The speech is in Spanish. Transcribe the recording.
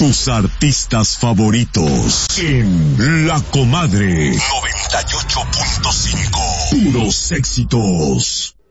Tus artistas favoritos en La Comadre 98.5. Puros éxitos.